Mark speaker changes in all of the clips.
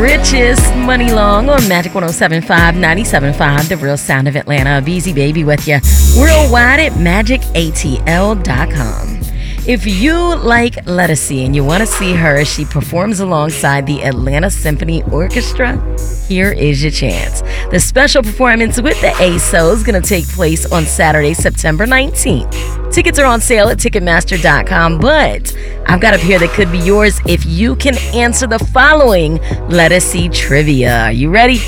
Speaker 1: Richest, Money Long on Magic 107.5, 97.5, The Real Sound of Atlanta. Beezy Baby with you worldwide at magicatl.com. If you like Lettucey and you want to see her as she performs alongside the Atlanta Symphony Orchestra, here is your chance. The special performance with the ASO is going to take place on Saturday, September 19th. Tickets are on sale at Ticketmaster.com, but I've got a pair that could be yours if you can answer the following Lettucey trivia. Are you ready?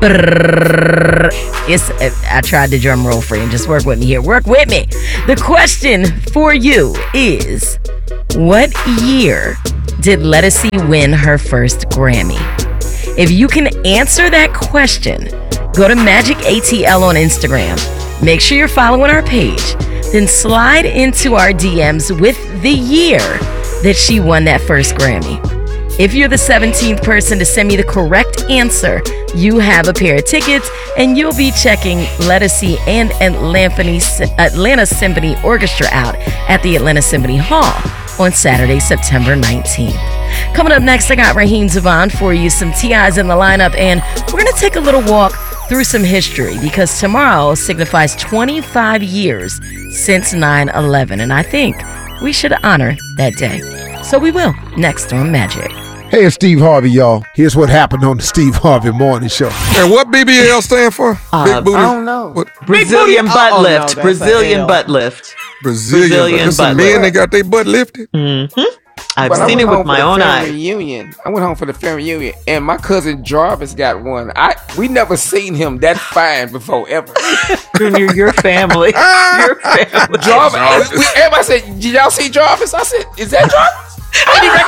Speaker 1: I tried the drum roll for you. Just work with me here. Work with me. The question for you is, what year did Lettucey win her first Grammy? If you can answer that question, go to Magic ATL on Instagram. Make sure you're following our page. Then slide into our DMs with the year that she won that first Grammy. If you're the 17th person to send me the correct answer, you have a pair of tickets, and you'll be checking Lettucey and Atlanta Symphony Orchestra out at the Atlanta Symphony Hall on Saturday, September 19th. Coming up next, I got Raheem Zavon for you, some T.I.'s in the lineup, and we're going to take a little walk through some history because tomorrow signifies 25 years since 9/11, and I think we should honor that day. So we will, next on Magic.
Speaker 2: Hey, it's Steve Harvey, y'all. Here's what happened on the Steve Harvey Morning Show.
Speaker 3: And what BBL stand for? Big booty.
Speaker 4: I don't know.
Speaker 3: What?
Speaker 5: Brazilian butt
Speaker 4: Oh, no,
Speaker 5: lift.
Speaker 4: that's
Speaker 5: Brazilian
Speaker 4: a
Speaker 5: butt lift.
Speaker 3: Brazilian. There's some
Speaker 5: butt
Speaker 3: men
Speaker 5: lift.
Speaker 3: that got their butt lifted.
Speaker 5: Mm-hmm. I've
Speaker 4: But I
Speaker 5: seen
Speaker 4: went
Speaker 5: it with
Speaker 4: home
Speaker 5: my
Speaker 4: for the
Speaker 5: own
Speaker 4: family
Speaker 5: eyes.
Speaker 4: reunion. I went home for the family reunion, and my cousin Jarvis got one. We never seen him that fine before ever.
Speaker 5: Junior, your family. Your family.
Speaker 4: Jarvis. Everybody said, "Did y'all see Jarvis?" I said, "Is that Jarvis?"